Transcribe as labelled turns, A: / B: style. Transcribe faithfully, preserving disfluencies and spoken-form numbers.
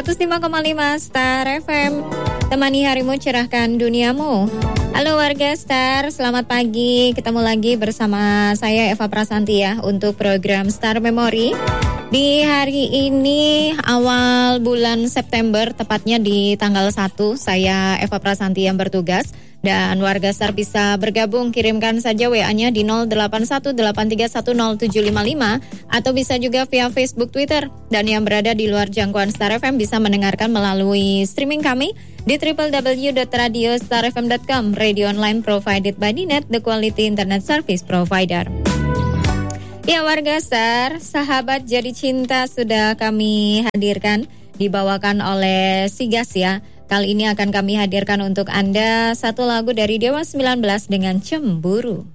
A: seratus lima koma lima Star F M. Temani harimu, cerahkan duniamu. Halo warga Star, selamat pagi. Ketemu lagi bersama saya Eva Prasanti ya untuk program Star Memory. Di hari ini awal bulan September, tepatnya di tanggal satu, saya Eva Prasanti yang bertugas. Dan warga Star bisa bergabung, kirimkan saja W A-nya di nol delapan satu delapan tiga satu nol tujuh lima lima atau bisa juga via Facebook, Twitter. Dan yang berada di luar jangkauan Star F M bisa mendengarkan melalui streaming kami di w w w dot radio star f m dot com, radio online provided by Dinet, the quality internet service provider. Ya warga Star, sahabat jadi cinta sudah kami hadirkan, dibawakan oleh Sigas ya. Kali ini akan kami hadirkan untuk Anda satu lagu dari Dewa sembilan belas dengan Cemburu.